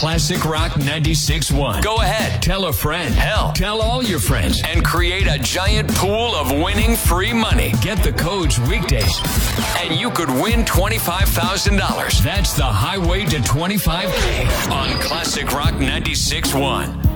Classic Rock 96.1. Go ahead, tell a friend. Hell, tell all your friends and create a giant pool of winning free money. Get the codes weekdays and you could win $25,000. That's the highway to 25K on Classic Rock 96.1.